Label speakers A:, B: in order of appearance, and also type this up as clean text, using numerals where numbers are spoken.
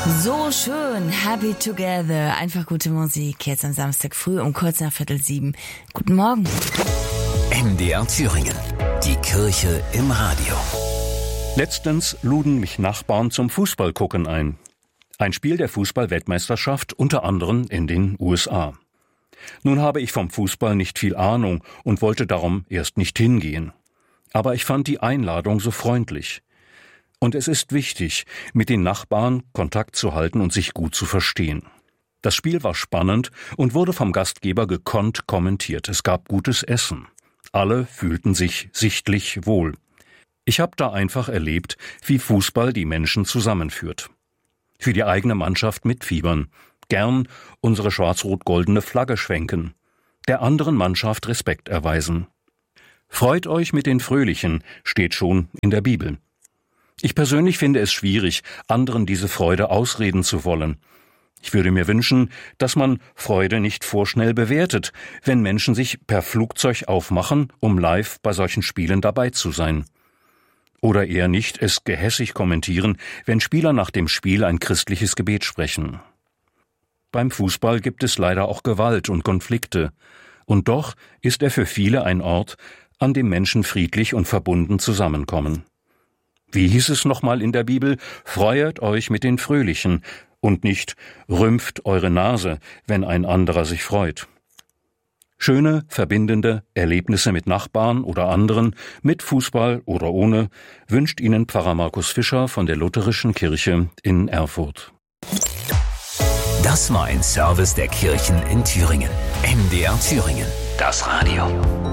A: So schön, Happy Together, einfach gute Musik, jetzt am Samstag früh um kurz nach 6:45. Guten Morgen.
B: MDR Thüringen, die Kirche im Radio.
C: Letztens luden mich Nachbarn zum Fußballgucken ein. Ein Spiel der Fußball-Weltmeisterschaft, unter anderem in den USA. Nun habe ich vom Fußball nicht viel Ahnung und wollte darum erst nicht hingehen. Aber ich fand die Einladung so freundlich. Und es ist wichtig, mit den Nachbarn Kontakt zu halten und sich gut zu verstehen. Das Spiel war spannend und wurde vom Gastgeber gekonnt kommentiert. Es gab gutes Essen. Alle fühlten sich sichtlich wohl. Ich habe da einfach erlebt, wie Fußball die Menschen zusammenführt. Für die eigene Mannschaft mitfiebern, gern unsere schwarz-rot-goldene Flagge schwenken, der anderen Mannschaft Respekt erweisen. Freut euch mit den Fröhlichen, steht schon in der Bibel. Ich persönlich finde es schwierig, anderen diese Freude ausreden zu wollen. Ich würde mir wünschen, dass man Freude nicht vorschnell bewertet, wenn Menschen sich per Flugzeug aufmachen, um live bei solchen Spielen dabei zu sein. Oder eher nicht es gehässig kommentieren, wenn Spieler nach dem Spiel ein christliches Gebet sprechen. Beim Fußball gibt es leider auch Gewalt und Konflikte. Und doch ist er für viele ein Ort, an dem Menschen friedlich und verbunden zusammenkommen. Wie hieß es nochmal in der Bibel? Freuet euch mit den Fröhlichen und nicht rümpft eure Nase, wenn ein anderer sich freut. Schöne, verbindende Erlebnisse mit Nachbarn oder anderen, mit Fußball oder ohne, wünscht Ihnen Pfarrer Markus Fischer von der Lutherischen Kirche in Erfurt.
B: Das war ein Service der Kirchen in Thüringen. MDR Thüringen, das Radio.